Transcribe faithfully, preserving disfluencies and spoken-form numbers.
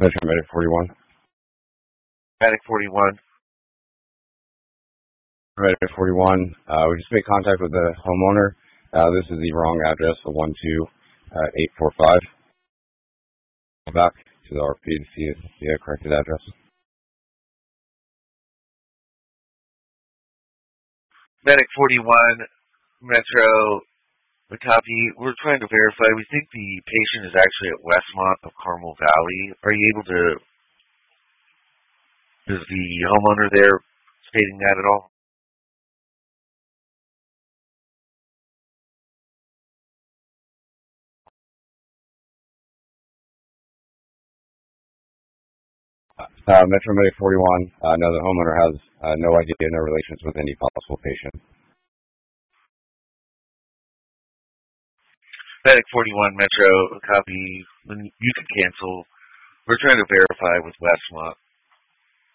Metro Medic forty-one. Medic forty-one. Medic forty-one. Uh, we just made contact with the homeowner. Uh, this is the wrong address, the one two eight four five. Back to the R P to see the corrected address. Medic forty-one, Metro, the copy. We're trying to verify. We think the patient is actually at Westmont of Carmel Valley. Are you able to, is the homeowner there stating that at all? Uh, Metro Medic forty-one. Uh, no, the homeowner has uh, no idea, no relations with any possible patient. Medic forty-one, Metro, copy. You can cancel. We're trying to verify with Westmont